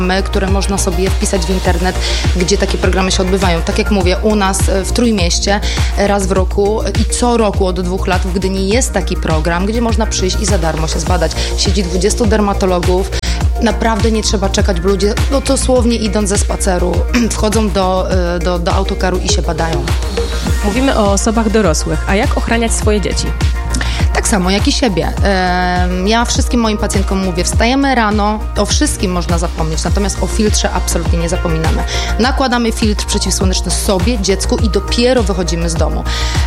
które można sobie wpisać w internet, gdzie takie programy się odbywają. Tak jak mówię, u nas w Trójmieście raz w roku i co roku od 2 lat w Gdyni jest taki program, gdzie można przyjść i za darmo się zbadać. Siedzi 20 dermatologów. Naprawdę nie trzeba czekać, bo ludzie dosłownie idąc ze spaceru wchodzą do autokaru i się badają. Mówimy o osobach dorosłych, a jak ochraniać swoje dzieci? Tak samo jak i siebie. Ja wszystkim moim pacjentkom mówię, wstajemy rano, o wszystkim można zapomnieć, natomiast o filtrze absolutnie nie zapominamy. Nakładamy filtr przeciwsłoneczny sobie, dziecku i dopiero wychodzimy z domu.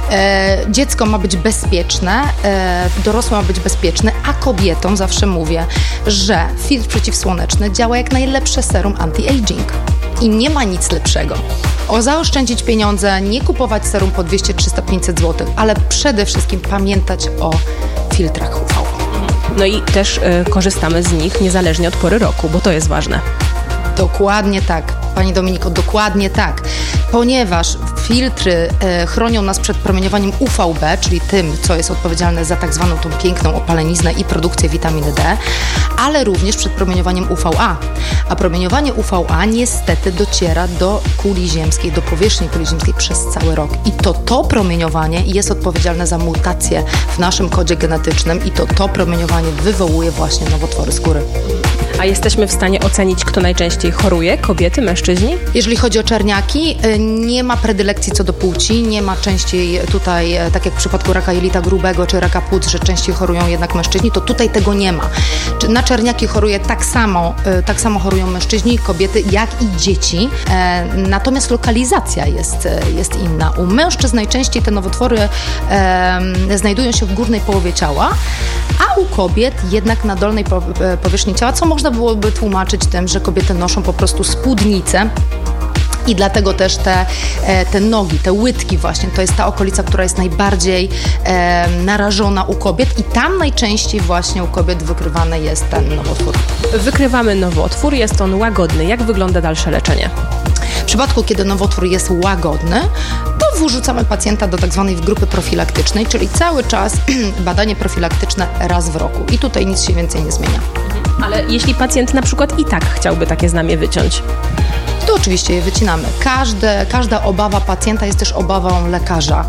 Dziecko ma być bezpieczne, dorosłe ma być bezpieczne, a kobietom zawsze mówię, że filtr przeciwsłoneczny działa jak najlepsze serum anti-aging. I nie ma nic lepszego. Zaoszczędzić pieniądze, nie kupować serum po 200, 300, 500 zł, ale przede wszystkim pamiętać o filtrach UV. No i też korzystamy z nich niezależnie od pory roku, bo to jest ważne. Dokładnie tak, Pani Dominiko, dokładnie tak. Ponieważ filtry chronią nas przed promieniowaniem UVB, czyli tym, co jest odpowiedzialne za tak zwaną tą piękną opaleniznę i produkcję witaminy D, ale również przed promieniowaniem UVA. A promieniowanie UVA niestety dociera do kuli ziemskiej, do powierzchni kuli ziemskiej przez cały rok. I to promieniowanie jest odpowiedzialne za mutacje w naszym kodzie genetycznym i to promieniowanie wywołuje właśnie nowotwory skóry. A jesteśmy w stanie ocenić, kto najczęściej choruje? Kobiety, mężczyźni? Jeżeli chodzi o czerniaki, nie ma predylekcji co do płci, nie ma częściej tutaj, tak jak w przypadku raka jelita grubego czy raka płuc, że częściej chorują jednak mężczyźni, to tutaj tego nie ma. Na czerniaki choruje tak samo chorują mężczyźni, kobiety, jak i dzieci, natomiast lokalizacja jest inna. U mężczyzn najczęściej te nowotwory znajdują się w górnej połowie ciała, a u kobiet jednak na dolnej powierzchni ciała, co można byłoby tłumaczyć tym, że kobiety noszą po prostu spódnice i dlatego też te nogi, te łydki właśnie, to jest ta okolica, która jest najbardziej narażona u kobiet i tam najczęściej właśnie u kobiet wykrywany jest ten nowotwór. Wykrywamy nowotwór, jest on łagodny. Jak wygląda dalsze leczenie? W przypadku, kiedy nowotwór jest łagodny, to wrzucamy pacjenta do tak zwanej grupy profilaktycznej, czyli cały czas badanie profilaktyczne raz w roku i tutaj nic się więcej nie zmienia. Ale jeśli pacjent na przykład i tak chciałby takie znamie wyciąć? To oczywiście je wycinamy. Każda obawa pacjenta jest też obawą lekarza,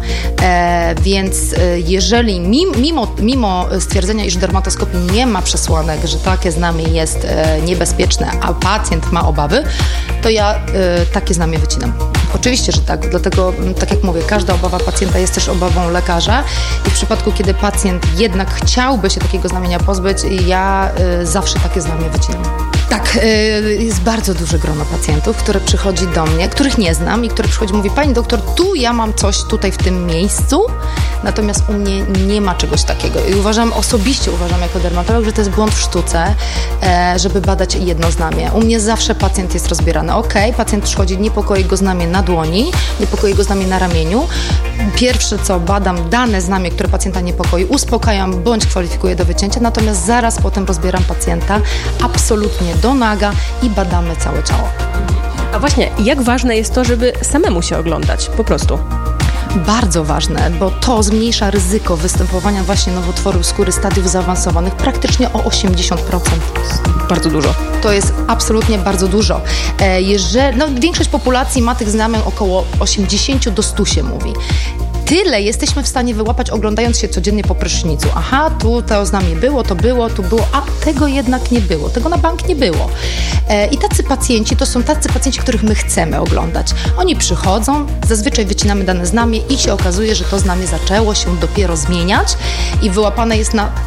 więc jeżeli mimo stwierdzenia, iż dermatoskopii nie ma przesłanek, że takie znamie jest niebezpieczne, a pacjent ma obawy, to ja takie znamie wycinam. Oczywiście, że tak, dlatego tak jak mówię, każda obawa pacjenta jest też obawą lekarza i w przypadku, kiedy pacjent jednak chciałby się takiego znamienia pozbyć, ja zawsze takie znamie wycinam. Tak, jest bardzo duże grono pacjentów, które przychodzi do mnie, których nie znam i które przychodzi i mówi: pani doktor, tu ja mam coś tutaj w tym miejscu, natomiast u mnie nie ma czegoś takiego. I osobiście uważam jako dermatolog, że to jest błąd w sztuce, żeby badać jedno znamie. U mnie zawsze pacjent jest rozbierany. Pacjent przychodzi, niepokoi go znamie na dłoni, niepokoi go znamie na ramieniu. Pierwsze co, badam dane znamie, które pacjenta niepokoi, uspokajam bądź kwalifikuję do wycięcia, natomiast zaraz potem rozbieram pacjenta absolutnie do naga i badamy całe ciało. A właśnie, jak ważne jest to, żeby samemu się oglądać, po prostu? Bardzo ważne, bo to zmniejsza ryzyko występowania właśnie nowotworu skóry stadiów zaawansowanych praktycznie o 80%. Bardzo dużo. To jest absolutnie bardzo dużo. Większość populacji ma tych znamion około 80 do 100 się mówi. Tyle jesteśmy w stanie wyłapać, oglądając się codziennie po prysznicu. Aha, tu to znamie było, tu było, a tego jednak nie było. Tego na bank nie było. I tacy pacjenci, to są tacy pacjenci, których my chcemy oglądać. Oni przychodzą, zazwyczaj wycinamy dane znamie i się okazuje, że to znamie zaczęło się dopiero zmieniać i wyłapane jest na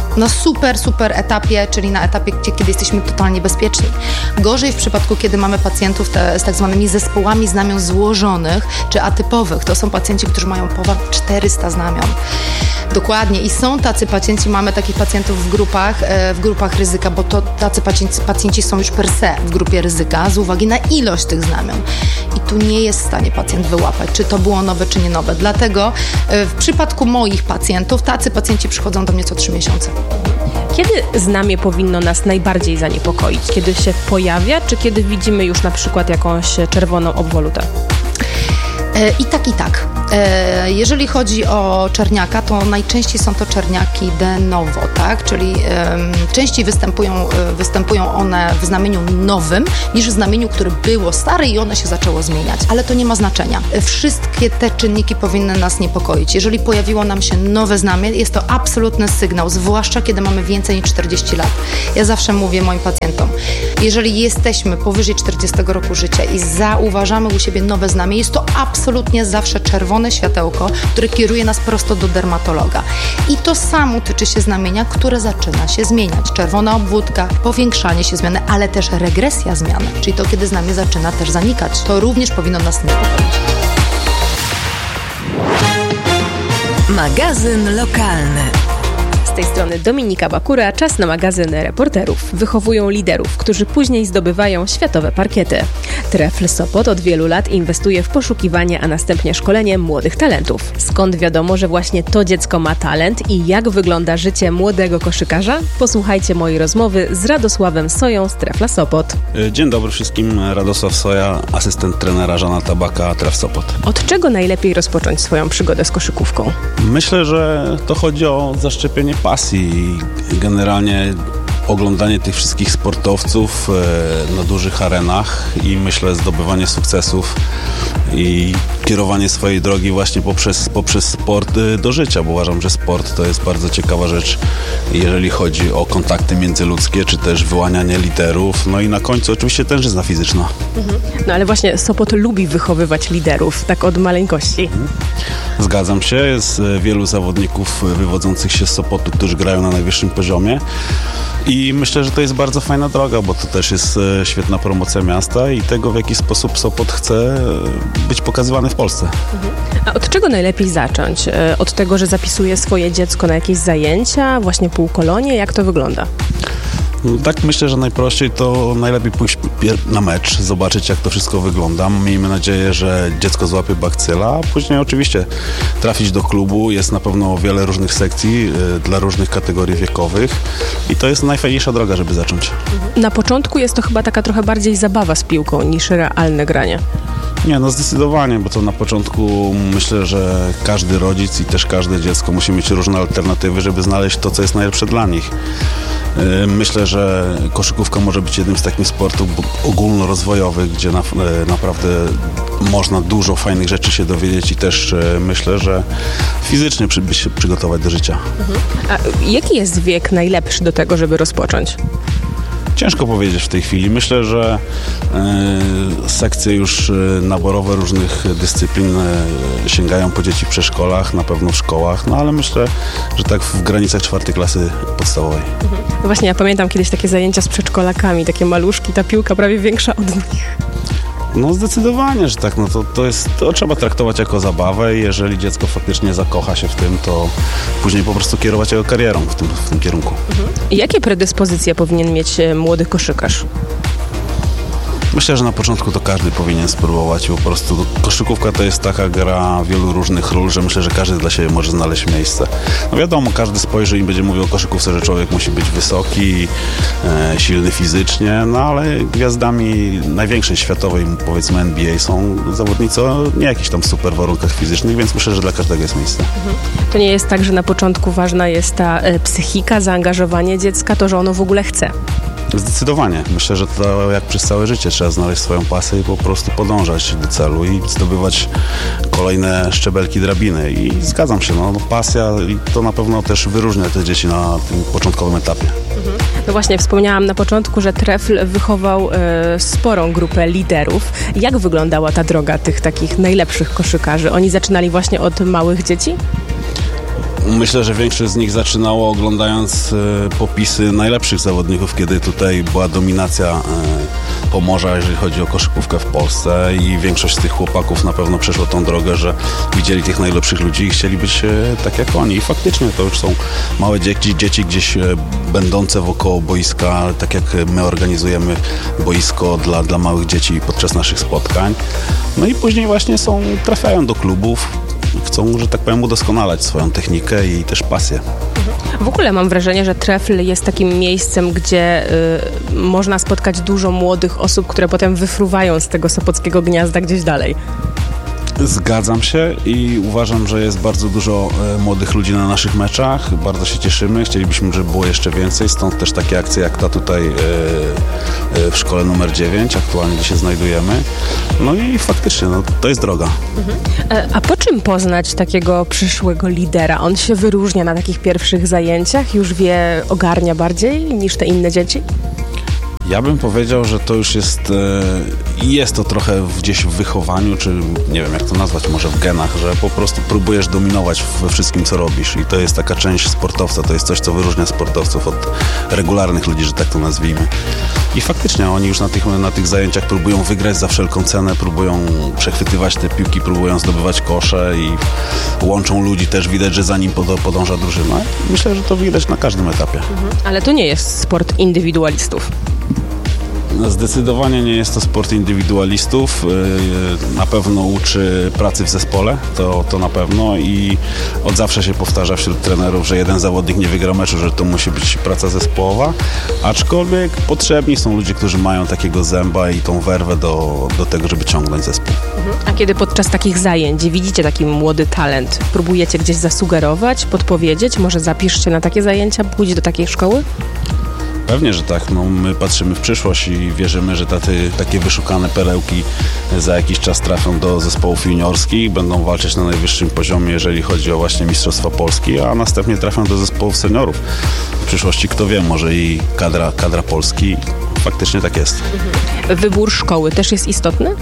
super etapie, czyli na etapie, kiedy jesteśmy totalnie bezpieczni. Gorzej w przypadku, kiedy mamy pacjentów z tak zwanymi zespołami znamion złożonych czy atypowych. To są pacjenci, którzy mają ponad 400 znamion. Dokładnie. I są tacy pacjenci, mamy takich pacjentów w grupach ryzyka, bo to tacy pacjenci są już per se w grupie ryzyka z uwagi na ilość tych znamion. I tu nie jest w stanie pacjent wyłapać, czy to było nowe, czy nie nowe. Dlatego w przypadku moich pacjentów, tacy pacjenci przychodzą do mnie co 3 miesiące. Kiedy znamie powinno nas najbardziej zaniepokoić? Kiedy się pojawia, czy kiedy widzimy już na przykład jakąś czerwoną obwolutę? I tak. Jeżeli chodzi o czerniaka, to najczęściej są to czerniaki de novo, tak? Czyli częściej występują one w znamieniu nowym niż w znamieniu, które było stare i one się zaczęło zmieniać. Ale to nie ma znaczenia. Wszystkie te czynniki powinny nas niepokoić. Jeżeli pojawiło nam się nowe znamie, jest to absolutny sygnał, zwłaszcza kiedy mamy więcej niż 40 lat. Ja zawsze mówię moim pacjentom, jeżeli jesteśmy powyżej 40 roku życia i zauważamy u siebie nowe znamie, jest to absolutnie zawsze czerwone światełko, które kieruje nas prosto do dermatologa. I to samo tyczy się znamienia, które zaczyna się zmieniać. Czerwona obwódka, powiększanie się zmiany, ale też regresja zmian, czyli to, kiedy znamie zaczyna też zanikać. To również powinno nas niepokoić. Magazyn lokalny. Z tej strony Dominika Bakura, czas na magazyn Reporterów. Wychowują liderów, którzy później zdobywają światowe parkiety. Trefl Sopot od wielu lat inwestuje w poszukiwanie, a następnie szkolenie młodych talentów. Skąd wiadomo, że właśnie to dziecko ma talent i jak wygląda życie młodego koszykarza? Posłuchajcie mojej rozmowy z Radosławem Soją z Trefla Sopot. Dzień dobry wszystkim, Radosław Soja, asystent trenera Żana Tabaka, Tref Sopot. Od czego najlepiej rozpocząć swoją przygodę z koszykówką? Myślę, że to chodzi o zaszczepienie pasji i generalnie oglądanie tych wszystkich sportowców na dużych arenach i myślę zdobywanie sukcesów i kierowanie swojej drogi właśnie poprzez sport do życia, bo uważam, że sport to jest bardzo ciekawa rzecz, jeżeli chodzi o kontakty międzyludzkie, czy też wyłanianie liderów, no i na końcu oczywiście tężyzna fizyczna. No ale właśnie Sopot lubi wychowywać liderów, tak od maleńkości. Zgadzam się, jest wielu zawodników wywodzących się z Sopotu, którzy grają na najwyższym poziomie i myślę, że to jest bardzo fajna droga, bo to też jest świetna promocja miasta i tego, w jaki sposób Sopot chce być pokazywany w Polsce. A od czego najlepiej zacząć? Od tego, że zapisuje swoje dziecko na jakieś zajęcia, właśnie półkolonie? Jak to wygląda? Tak, myślę, że najprościej to najlepiej pójść na mecz, zobaczyć jak to wszystko wygląda. Miejmy nadzieję, że dziecko złapie bakcyla, a później oczywiście trafić do klubu. Jest na pewno wiele różnych sekcji dla różnych kategorii wiekowych i to jest najfajniejsza droga, żeby zacząć. Na początku jest to chyba taka trochę bardziej zabawa z piłką niż realne granie. Nie, no zdecydowanie, bo to na początku myślę, że każdy rodzic i też każde dziecko musi mieć różne alternatywy, żeby znaleźć to, co jest najlepsze dla nich. Myślę, że koszykówka może być jednym z takich sportów ogólnorozwojowych, gdzie naprawdę można dużo fajnych rzeczy się dowiedzieć i też myślę, że fizycznie się przygotować do życia. A jaki jest wiek najlepszy do tego, żeby rozpocząć? Ciężko powiedzieć w tej chwili. Myślę, że sekcje już naborowe różnych dyscyplin sięgają po dzieci w przedszkolach, na pewno w szkołach, no ale myślę, że tak w granicach 4. klasy podstawowej. No właśnie, ja pamiętam kiedyś takie zajęcia z przedszkolakami, takie maluszki, ta piłka prawie większa od nich. No zdecydowanie, że tak, no to trzeba traktować jako zabawę i jeżeli dziecko faktycznie zakocha się w tym, to później po prostu kierować jego karierą w tym kierunku. Jakie predyspozycje powinien mieć młody koszykarz? Myślę, że na początku to każdy powinien spróbować. Po prostu koszykówka to jest taka gra wielu różnych ról, że myślę, że każdy dla siebie może znaleźć miejsce. No wiadomo, każdy spojrzy i będzie mówił o koszykówce, że człowiek musi być wysoki, silny fizycznie, no ale gwiazdami największej światowej, powiedzmy NBA, są zawodnicy o nie jakichś tam super warunkach fizycznych, więc myślę, że dla każdego jest miejsce. To nie jest tak, że na początku ważna jest ta psychika, zaangażowanie dziecka, to, że ono w ogóle chce? Zdecydowanie. Myślę, że to jak przez całe życie trzeba znaleźć swoją pasję i po prostu podążać do celu i zdobywać kolejne szczebelki drabiny. I zgadzam się, no pasja i to na pewno też wyróżnia te dzieci na tym początkowym etapie. No właśnie, wspomniałam na początku, że Trefl wychował sporą grupę liderów. Jak wyglądała ta droga tych takich najlepszych koszykarzy? Oni zaczynali właśnie od małych dzieci? Myślę, że większość z nich zaczynało oglądając popisy najlepszych zawodników, kiedy tutaj była dominacja Pomorza, jeżeli chodzi o koszykówkę w Polsce i większość z tych chłopaków na pewno przeszło tą drogę, że widzieli tych najlepszych ludzi i chcieli być tak jak oni. I faktycznie to już są małe dzieci gdzieś będące wokoło boiska, tak jak my organizujemy boisko dla małych dzieci podczas naszych spotkań. No i później właśnie trafiają do klubów, chcą, że tak powiem, udoskonalać swoją technikę i też pasję. W ogóle mam wrażenie, że Trefl jest takim miejscem, gdzie można spotkać dużo młodych osób, które potem wyfruwają z tego sopockiego gniazda gdzieś dalej. Zgadzam się i uważam, że jest bardzo dużo młodych ludzi na naszych meczach. Bardzo się cieszymy. Chcielibyśmy, żeby było jeszcze więcej. Stąd też takie akcje jak ta tutaj w szkole numer 9, aktualnie gdzie się znajdujemy. No i faktycznie, to jest droga. A po czym poznać takiego przyszłego lidera? On się wyróżnia na takich pierwszych zajęciach? Już ogarnia bardziej niż te inne dzieci? Ja bym powiedział, że to już jest to trochę gdzieś w wychowaniu, czy nie wiem jak to nazwać, może w genach, że po prostu próbujesz dominować we wszystkim, co robisz i to jest taka część sportowca, to jest coś, co wyróżnia sportowców od regularnych ludzi, że tak to nazwijmy. I faktycznie oni już na tych zajęciach próbują wygrać za wszelką cenę, próbują przechwytywać te piłki, próbują zdobywać kosze i łączą ludzi, też widać, że za nim podąża drużyna. Myślę, że to widać na każdym etapie. Ale to nie jest sport indywidualistów. Zdecydowanie nie jest to sport indywidualistów. Na pewno uczy pracy w zespole, to na pewno i od zawsze się powtarza wśród trenerów, że jeden zawodnik nie wygra meczu, że to musi być praca zespołowa, aczkolwiek potrzebni są ludzie, którzy mają takiego zęba i tą werwę do tego, żeby ciągnąć zespół. A kiedy podczas takich zajęć widzicie taki młody talent, próbujecie gdzieś zasugerować, podpowiedzieć, może zapisz się na takie zajęcia, pójdź do takiej szkoły? Pewnie, że tak. My patrzymy w przyszłość i wierzymy, że takie wyszukane perełki za jakiś czas trafią do zespołów juniorskich, będą walczyć na najwyższym poziomie, jeżeli chodzi o właśnie Mistrzostwa Polski, a następnie trafią do zespołów seniorów. W przyszłości, kto wie, może i kadra Polski. Faktycznie tak jest. Wybór szkoły też jest istotny?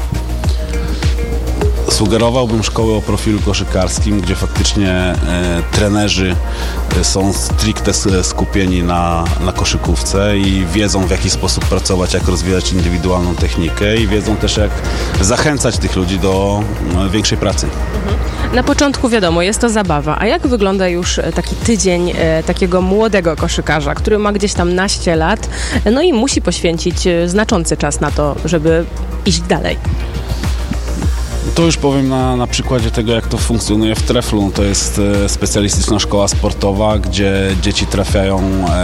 Sugerowałbym szkołę o profilu koszykarskim, gdzie faktycznie trenerzy są stricte skupieni na koszykówce i wiedzą, w jaki sposób pracować, jak rozwijać indywidualną technikę i wiedzą też, jak zachęcać tych ludzi do większej pracy. Na początku wiadomo, jest to zabawa, a jak wygląda już taki tydzień takiego młodego koszykarza, który ma gdzieś tam naście lat, no i musi poświęcić znaczący czas na to, żeby iść dalej? To już powiem na przykładzie tego, jak to funkcjonuje w Treflu. To jest specjalistyczna szkoła sportowa, gdzie dzieci trafiają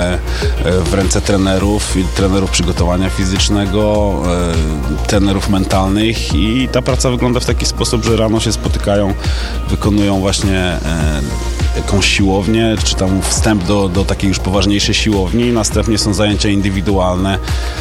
w ręce trenerów i trenerów przygotowania fizycznego, trenerów mentalnych i ta praca wygląda w taki sposób, że rano się spotykają, wykonują właśnie jakąś siłownię, czy tam wstęp do takiej już poważniejszej siłowni, następnie są zajęcia indywidualne,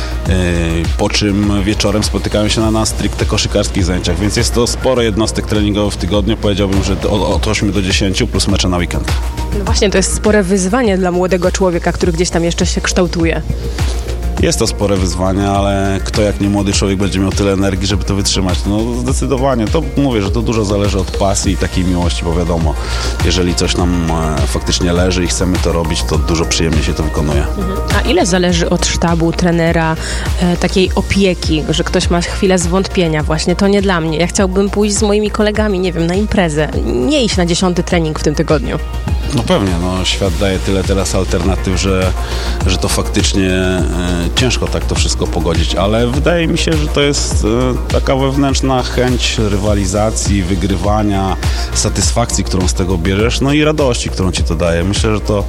po czym wieczorem spotykają się na stricte koszykarskich zajęciach, więc jest to sporo jednostek treningowych w tygodniu, powiedziałbym, że od 8 do 10 plus mecze na weekend. No właśnie, to jest spore wyzwanie dla młodego człowieka, który gdzieś tam jeszcze się kształtuje. Jest to spore wyzwanie, ale kto jak nie młody człowiek będzie miał tyle energii, żeby to wytrzymać? No zdecydowanie. To mówię, że to dużo zależy od pasji i takiej miłości, bo wiadomo, jeżeli coś nam faktycznie leży i chcemy to robić, to dużo przyjemniej się to wykonuje. A ile zależy od sztabu, trenera, takiej opieki, że ktoś ma chwilę zwątpienia, właśnie to nie dla mnie, ja chciałbym pójść z moimi kolegami, nie wiem, na imprezę, nie iść na 10. trening w tym tygodniu? No pewnie, świat daje tyle teraz alternatyw, że to faktycznie ciężko tak to wszystko pogodzić, ale wydaje mi się, że to jest taka wewnętrzna chęć rywalizacji, wygrywania, satysfakcji, którą z tego bierzesz, no i radości, którą ci to daje. Myślę, że to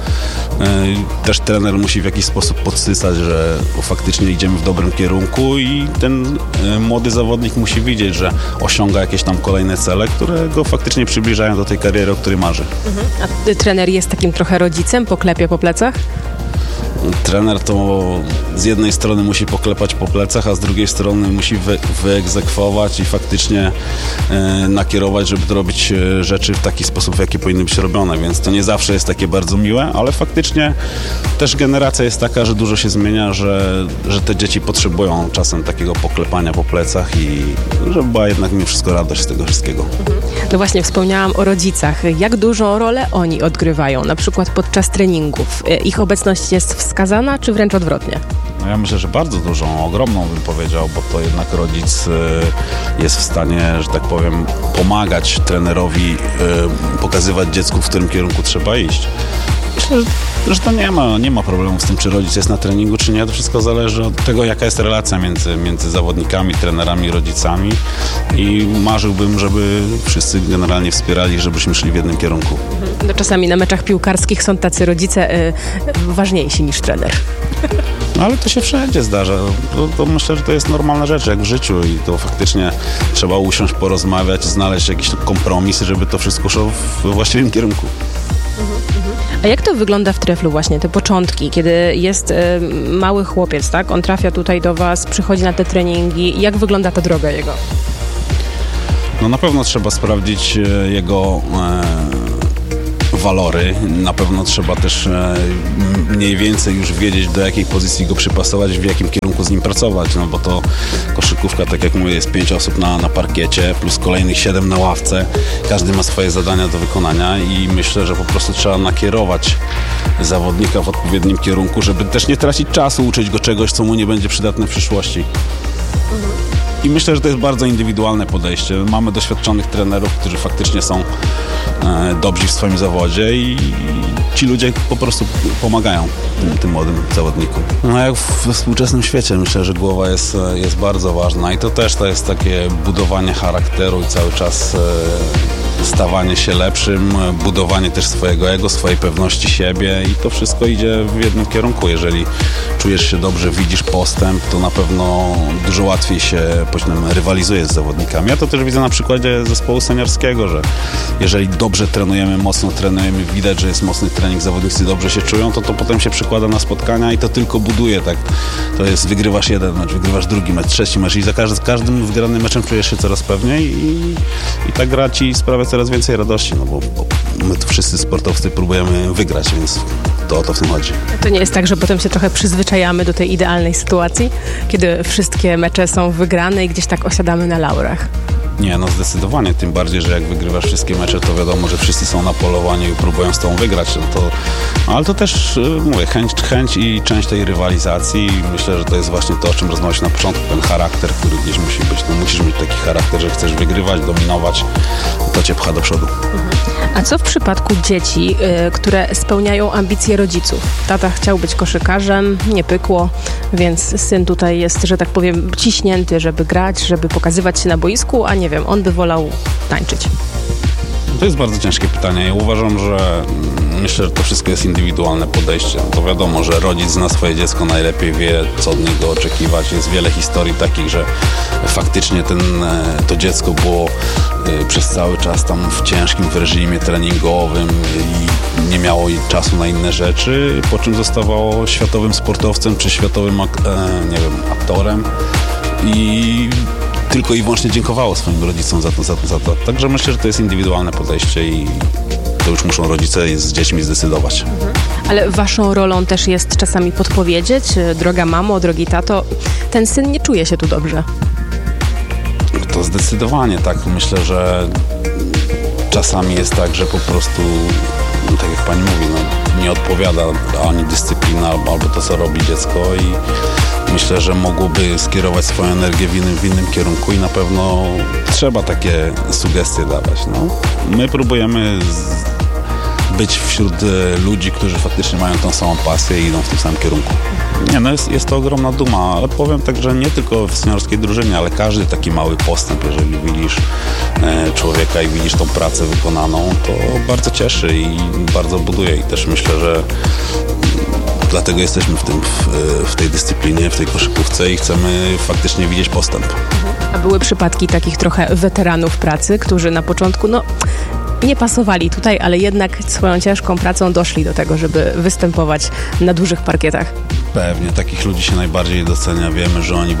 też trener musi w jakiś sposób podsycać, że faktycznie idziemy w dobrym kierunku i ten młody zawodnik musi widzieć, że osiąga jakieś tam kolejne cele, które go faktycznie przybliżają do tej kariery, o której marzy. A trener jest takim trochę rodzicem, poklepie po plecach? Trener to z jednej strony musi poklepać po plecach, a z drugiej strony musi wyegzekwować i faktycznie nakierować, żeby to robić rzeczy w taki sposób, w jaki powinny być robione, więc to nie zawsze jest takie bardzo miłe, ale faktycznie też generacja jest taka, że dużo się zmienia, że te dzieci potrzebują czasem takiego poklepania po plecach i żeby była jednak mimo wszystko radość z tego wszystkiego. No właśnie, wspomniałam o rodzicach. Jak dużą rolę oni odgrywają, na przykład podczas treningów? Ich obecność jest wskazana, czy wręcz odwrotnie? No ja myślę, że bardzo dużą, ogromną bym powiedział, bo to jednak rodzic jest w stanie, że tak powiem, pomagać trenerowi, pokazywać dziecku, w którym kierunku trzeba iść. Myślę, że to nie ma problemu z tym, czy rodzic jest na treningu, czy nie. To wszystko zależy od tego, jaka jest relacja między zawodnikami, trenerami, rodzicami i marzyłbym, żeby wszyscy generalnie wspierali, żebyśmy szli w jednym kierunku. No czasami na meczach piłkarskich są tacy rodzice ważniejsi niż trener. No ale to się wszędzie zdarza. To myślę, że to jest normalna rzecz, jak w życiu i to faktycznie trzeba usiąść, porozmawiać, znaleźć jakiś kompromis, żeby to wszystko szło we właściwym kierunku. A jak to wygląda w Treflu właśnie, te początki, kiedy jest mały chłopiec, tak? On trafia tutaj do was, przychodzi na te treningi. Jak wygląda ta droga jego? No na pewno trzeba sprawdzić jego walory. Na pewno trzeba też mniej więcej już wiedzieć, do jakiej pozycji go przypasować, w jakim kierunku z nim pracować, no bo to koszykówka, tak jak mówię, jest 5 osób na parkiecie, plus kolejnych 7 na ławce. Każdy ma swoje zadania do wykonania i myślę, że po prostu trzeba nakierować zawodnika w odpowiednim kierunku, żeby też nie tracić czasu, uczyć go czegoś, co mu nie będzie przydatne w przyszłości. I myślę, że to jest bardzo indywidualne podejście. Mamy doświadczonych trenerów, którzy faktycznie są dobrzy w swoim zawodzie i ci ludzie po prostu pomagają tym młodym zawodnikom. No jak we współczesnym świecie myślę, że głowa jest bardzo ważna i to też to jest takie budowanie charakteru i cały czas stawanie się lepszym, budowanie też swojego ego, swojej pewności siebie i to wszystko idzie w jednym kierunku. Jeżeli czujesz się dobrze, widzisz postęp, to na pewno dużo łatwiej się rywalizuje z zawodnikami. Ja to też widzę na przykładzie zespołu seniorskiego, że jeżeli dobrze trenujemy, mocno trenujemy, widać, że jest mocny trening, zawodnicy dobrze się czują, to potem się przekłada na spotkania i to tylko buduje, tak? To jest, wygrywasz jeden mecz, wygrywasz drugi mecz, trzeci mecz i za każdym wygranym meczem czujesz się coraz pewniej i ta gra ci sprawia coraz więcej radości, no bo my tu wszyscy sportowcy próbujemy wygrać, więc to o to w tym chodzi. To nie jest tak, że potem się trochę przyzwyczajamy do tej idealnej sytuacji, kiedy wszystkie mecze są wygrane i gdzieś tak osiadamy na laurach? Nie, no zdecydowanie, tym bardziej, że jak wygrywasz wszystkie mecze, to wiadomo, że wszyscy są na polowaniu i próbują z tą wygrać, ale to też, mówię, chęć i część tej rywalizacji i myślę, że to jest właśnie to, o czym rozmawialiśmy na początku, ten charakter, który gdzieś musi być, no musisz mieć taki charakter, że chcesz wygrywać, dominować, to cię pcha do przodu. A co w przypadku dzieci, które spełniają ambicje rodziców? Tata chciał być koszykarzem, nie pykło, więc syn tutaj jest, że tak powiem, ciśnięty, żeby grać, żeby pokazywać się na boisku, a nie wiem, on by wolał tańczyć. To jest bardzo ciężkie pytanie. Ja uważam, że myślę, że to wszystko jest indywidualne podejście. To wiadomo, że rodzic zna swoje dziecko najlepiej, wie, co od niego oczekiwać. Jest wiele historii takich, że faktycznie to dziecko było przez cały czas tam w ciężkim reżimie treningowym i nie miało czasu na inne rzeczy, po czym zostawało światowym sportowcem czy światowym aktorem i tylko i wyłącznie dziękowało swoim rodzicom za to. Także myślę, że to jest indywidualne podejście i to już muszą rodzice z dziećmi zdecydować. Ale waszą rolą też jest czasami podpowiedzieć, droga mamo, drogi tato, ten syn nie czuje się tu dobrze. To zdecydowanie tak. Myślę, że czasami jest tak, że po prostu, no tak jak pani mówi, nie odpowiada ani dyscyplina, albo to, co robi dziecko i myślę, że mogłoby skierować swoją energię w innym kierunku i na pewno trzeba takie sugestie dawać. No. My próbujemy być wśród ludzi, którzy faktycznie mają tą samą pasję i idą w tym samym kierunku. Nie, no jest to ogromna duma, ale powiem tak, że nie tylko w seniorskiej drużynie, ale każdy taki mały postęp, jeżeli widzisz człowieka i widzisz tą pracę wykonaną, to bardzo cieszy i bardzo buduje i też myślę, że dlatego jesteśmy w tej dyscyplinie, w tej koszykówce i chcemy faktycznie widzieć postęp. A były przypadki takich trochę weteranów pracy, którzy na początku, nie pasowali tutaj, ale jednak swoją ciężką pracą doszli do tego, żeby występować na dużych parkietach? Pewnie, takich ludzi się najbardziej docenia. Wiemy, że oni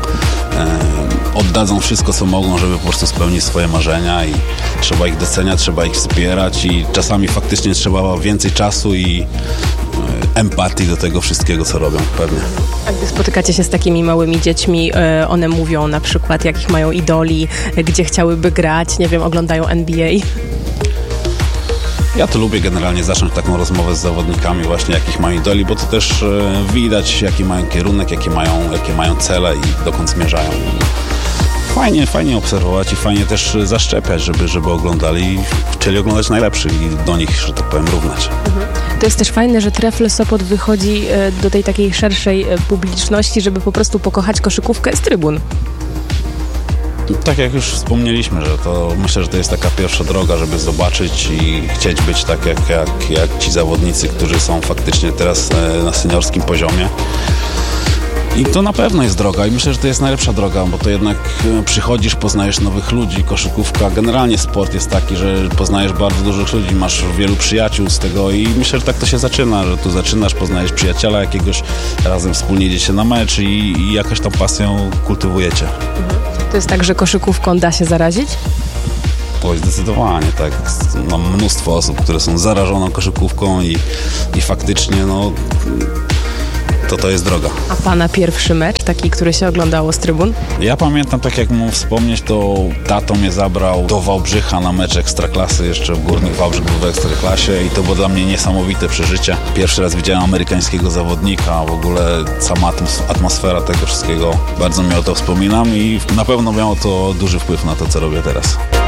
oddadzą wszystko, co mogą, żeby po prostu spełnić swoje marzenia i trzeba ich doceniać, trzeba ich wspierać i czasami faktycznie trzeba więcej czasu i empatii do tego wszystkiego, co robią, pewnie. A gdy spotykacie się z takimi małymi dziećmi, one mówią na przykład, jakich mają idoli, gdzie chciałyby grać, nie wiem, oglądają NBA? Ja to lubię generalnie zacząć taką rozmowę z zawodnikami właśnie, jakich mają idoli, bo to też widać, jaki mają kierunek, jakie mają cele i dokąd zmierzają. Fajnie obserwować i fajnie też zaszczepiać, żeby oglądali i chcieli oglądać najlepszych i do nich, że tak powiem, równać. To jest też fajne, że Trefl Sopot wychodzi do tej takiej szerszej publiczności, żeby po prostu pokochać koszykówkę z trybun. Tak jak już wspomnieliśmy, że to myślę, że to jest taka pierwsza droga, żeby zobaczyć i chcieć być tak jak ci zawodnicy, którzy są faktycznie teraz na seniorskim poziomie. I to na pewno jest droga i myślę, że to jest najlepsza droga, bo to jednak przychodzisz, poznajesz nowych ludzi, koszykówka, generalnie sport jest taki, że poznajesz bardzo dużych ludzi, masz wielu przyjaciół z tego i myślę, że tak to się zaczyna, że tu zaczynasz, poznajesz przyjaciela jakiegoś, razem wspólnie idziecie na mecz i jakoś tam pasją kultywujecie. To jest tak, że koszykówką da się zarazić? Oj, zdecydowanie, tak. Mam mnóstwo osób, które są zarażone koszykówką i faktycznie, to jest droga. A pana pierwszy mecz, taki, który się oglądało z trybun? Ja pamiętam, tak jak mam wspomnieć, to tato mnie zabrał do Wałbrzycha na mecz Ekstraklasy, jeszcze Górnik Wałbrzych był w Ekstraklasie i to było dla mnie niesamowite przeżycie. Pierwszy raz widziałem amerykańskiego zawodnika, w ogóle sama atmosfera tego wszystkiego, bardzo mi o to wspominam i na pewno miało to duży wpływ na to, co robię teraz.